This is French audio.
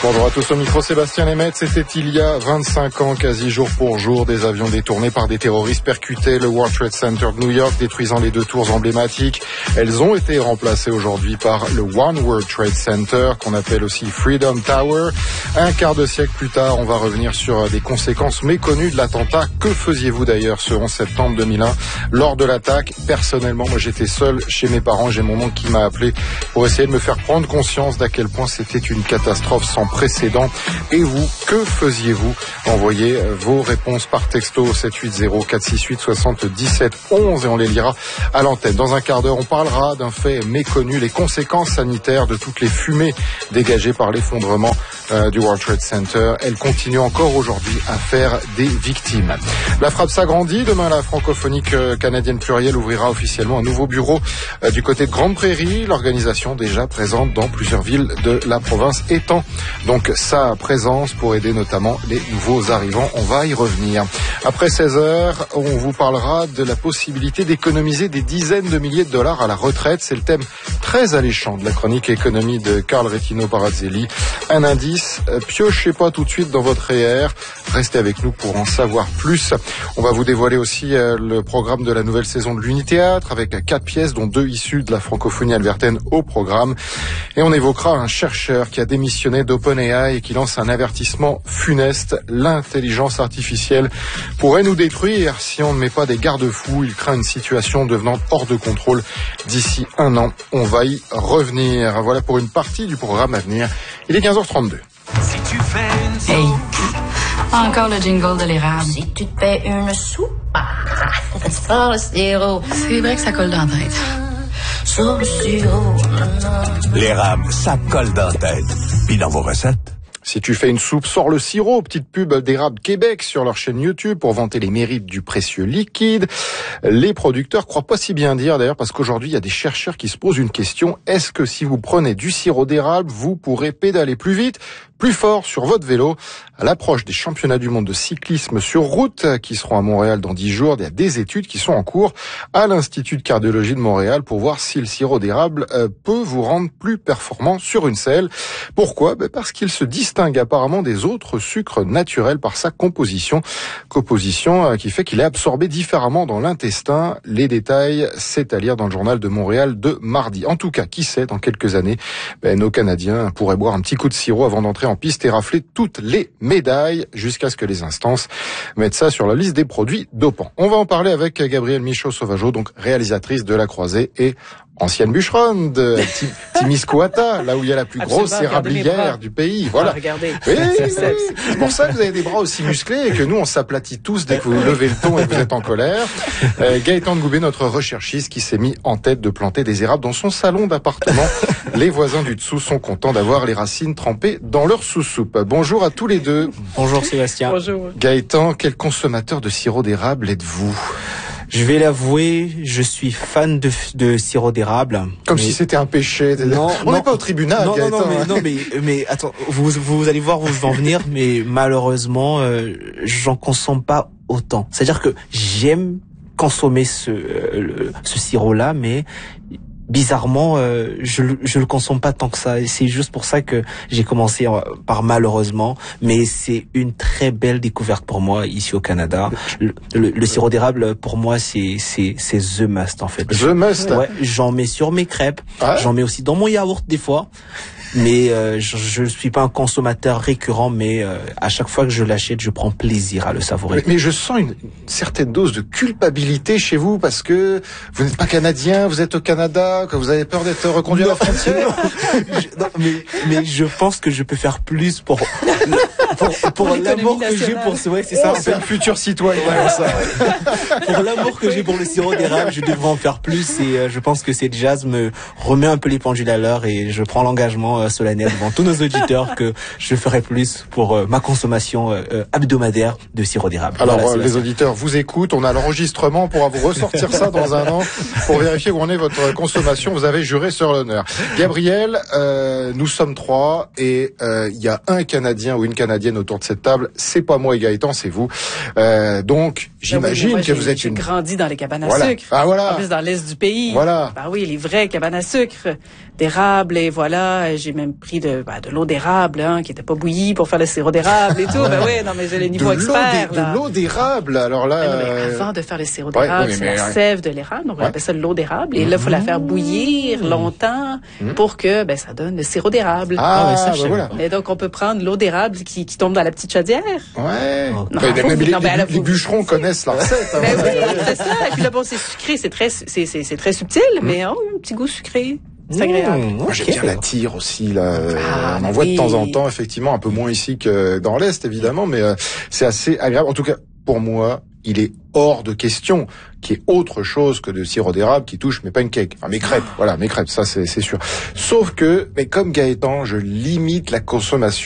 Bonjour à tous, au micro Sébastien Lemaitre. C'était il y a 25 ans, quasi jour pour jour, des avions détournés par des terroristes percutaient le World Trade Center de New York, détruisant les deux tours emblématiques. Elles ont été remplacées aujourd'hui par le One World Trade Center, qu'on appelle aussi Freedom Tower. Un quart de siècle plus tard, on va revenir sur des conséquences méconnues de l'attentat. Que faisiez-vous d'ailleurs ce 11 septembre 2001 lors de l'attaque? Personnellement, moi j'étais seul chez mes parents. J'ai mon oncle qui m'a appelé pour essayer de me faire prendre conscience d'à quel point c'était une catastrophe sans précédent. Et vous, que faisiez-vous? Envoyez vos réponses par texto au 780 468 77 11 et on les lira à l'antenne. Dans un quart d'heure, on parlera d'un fait méconnu, les conséquences sanitaires de toutes les fumées dégagées par l'effondrement du World Trade Center. Elles continuent encore aujourd'hui à faire des victimes. La frappe s'agrandit. Demain, la francophonique canadienne plurielle ouvrira officiellement un nouveau bureau du côté de Grande Prairie. L'organisation déjà présente dans plusieurs villes de la province étend donc sa présence pour aider notamment les nouveaux arrivants. On va y revenir. Après 16 heures, on vous parlera de la possibilité d'économiser des dizaines de milliers de dollars à la retraite. C'est le thème très alléchant de la chronique économie de Carl Rettino Parazzelli. Un indice, piochez pas tout de suite dans votre REER. Restez avec nous pour en savoir plus. On va vous dévoiler aussi le programme de la nouvelle saison de l'Uni-Théâtre avec 4 pièces dont 2 issues de la francophonie albertaine au programme. Et on évoquera un chercheur qui a démissionné d'OpenAI et qui lance un avertissement funeste. L'intelligence artificielle pourrait nous détruire si on ne met pas des garde-fous. Il craint une situation devenant hors de contrôle d'ici 1 an. On va y revenir. Voilà pour une partie du programme à venir. Il est 15h32. Si tu fais une soupe, hey, encore le jingle de l'érable. Si tu te fais une soupe, sur le sirop. C'est vrai que ça colle dans la tête. Sur le sirop. l'érable, ça colle dans la tête. Puis dans vos recettes. Si tu fais une soupe, sors le sirop. Petite pub d'Érable Québec sur leur chaîne YouTube pour vanter les mérites du précieux liquide. Les producteurs croient pas si bien dire d'ailleurs parce qu'aujourd'hui il y a des chercheurs qui se posent une question. Est-ce que si vous prenez du sirop d'érable, vous pourrez pédaler plus vite, plus fort sur votre vélo? À l'approche des championnats du monde de cyclisme sur route qui seront à Montréal dans 10 jours, il y a des études qui sont en cours à l'Institut de cardiologie de Montréal pour voir si le sirop d'érable peut vous rendre plus performant sur une selle. Pourquoi? Parce qu'il se distingue apparemment des autres sucres naturels par sa composition qui fait qu'il est absorbé différemment dans l'intestin. Les détails, c'est à lire dans le journal de Montréal de mardi. En tout cas, qui sait, dans quelques années, nos Canadiens pourraient boire un petit coup de sirop avant d'entrer en piste et rafler toutes les médailles jusqu'à ce que les instances mettent ça sur la liste des produits dopants. On va en parler avec Gabrielle Michaud-Sauvageau, donc réalisatrice de La Croisée et ancienne bûcheronne de Témiscouata, là où il y a la plus grosse érablière du pays. Voilà. Regardez. Oui, c'est pour ça que vous avez des bras aussi musclés et que nous, on s'aplatit tous dès que vous levez le ton et que vous êtes en colère. Gaëtan de Goubet, notre recherchiste, qui s'est mis en tête de planter des érables dans son salon d'appartement. Les voisins du dessous sont contents d'avoir les racines trempées dans leur sous-soupe. Bonjour à tous les deux. Bonjour Sébastien. Bonjour. Gaëtan, quel consommateur de sirop d'érable êtes-vous? Je vais l'avouer, je suis fan de sirop d'érable. Comme si c'était un péché. Non, on n'est pas au tribunal, Gaëtan. mais attends, vous allez voir où je vais en venir, mais malheureusement, j'en consomme pas autant. C'est-à-dire que j'aime consommer ce sirop-là, mais bizarrement, je le consomme pas tant que ça. Et c'est juste pour ça que j'ai commencé par malheureusement. Mais c'est une très belle découverte pour moi ici au Canada. Le sirop d'érable, pour moi, c'est the must en fait. The must. Ouais, j'en mets sur mes crêpes. Ah. J'en mets aussi dans mon yaourt des fois. Mais je suis pas un consommateur récurrent, mais à chaque fois que je l'achète, je prends plaisir à le savourer. Mais je sens une certaine dose de culpabilité chez vous parce que vous n'êtes pas canadien, vous êtes au Canada, que vous avez peur d'être reconduit à la frontière. mais je pense que je peux faire plus pour l'amour que j'ai pour ce, ouais, c'est ça. C'est un futur citoyen, ça. Pour l'amour que j'ai pour le sirop d'érable, je devrais en faire plus et je pense que cette jazz me remet un peu les pendules à l'heure et je prends l'engagement solennel devant tous nos auditeurs que je ferai plus pour ma consommation hebdomadaire de sirop d'érable. Alors voilà, les auditeurs vous écoutent, on a l'enregistrement pour vous ressortir ça dans 1 an pour vérifier où en est votre consommation. Vous avez juré sur l'honneur. Gabriel, nous sommes 3 et il y a un Canadien ou une Canadienne autour de cette table. C'est pas moi et Gaëtan, c'est vous. Donc j'imagine que vous êtes J'ai une... grandi dans les cabanes à sucre. Ah voilà. En plus dans l'est du pays. Voilà. Ben oui, les vraies cabanes à sucre d'érable et voilà, j'ai j'ai même pris de l'eau d'érable, hein, qui était pas bouillie pour faire le sirop d'érable et tout. Ben ouais, non mais j'ai les niveaux experts. De l'eau d'érable, alors là. Non, mais avant de faire le sirop d'érable, c'est la sève de l'érable, donc on appelle ça l'eau d'érable. Et là, faut la faire bouillir longtemps pour que ça donne le sirop d'érable. Voilà. Et donc on peut prendre l'eau d'érable qui tombe dans la petite chaudière. Ouais. Les bûcherons connaissent la recette. Ben oui, c'est ça. Et puis là, bon, c'est sucré, c'est très subtil, mais un petit goût sucré. C'est agréable. Moi, j'aime bien la tire aussi, là. On en voit de temps en temps, effectivement, un peu moins ici que dans l'Est, évidemment, mais c'est assez agréable. En tout cas, pour moi, il est hors de question qu'il y ait autre chose que de sirop d'érable qui touche mes pancakes. Enfin, mes crêpes. Voilà, mes crêpes, ça, c'est sûr. Sauf que, mais comme Gaëtan, je limite la consommation